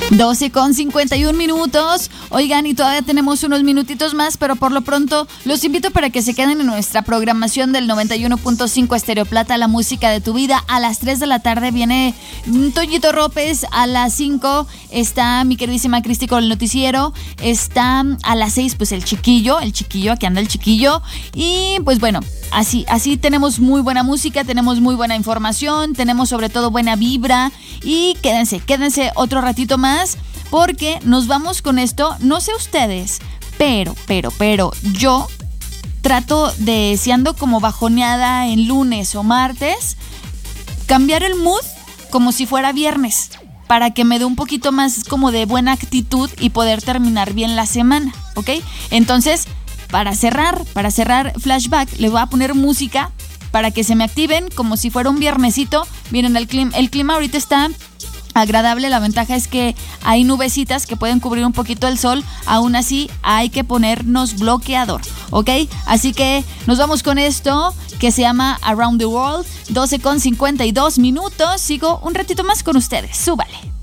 12:51. Oigan, y todavía tenemos unos minutitos más, pero por lo pronto los invito para que se queden en nuestra programación del 91.5 Estéreo Plata, la música de tu vida. A las 3 de la tarde viene Toñito López, a las 5 está mi queridísima Cristi con el noticiero, está a las 6 pues el chiquillo, aquí anda el chiquillo, y pues bueno, así tenemos muy buena música, tenemos muy buena información, tenemos sobre todo buena vibra, y quédense otro ratito más, porque nos vamos con esto. No sé ustedes, pero yo trato de, si ando como bajoneada en lunes o martes, cambiar el mood como si fuera viernes, para que me dé un poquito más como de buena actitud y poder terminar bien la semana, ¿ok? Entonces, para cerrar Flashback, le voy a poner música para que se me activen como si fuera un viernesito. Miren, el clima ahorita está agradable, la ventaja es que hay nubecitas que pueden cubrir un poquito el sol, aún así hay que ponernos bloqueador, ¿ok? Así que nos vamos con esto que se llama Around the World, 12:52. Sigo un ratito más con ustedes, súbale.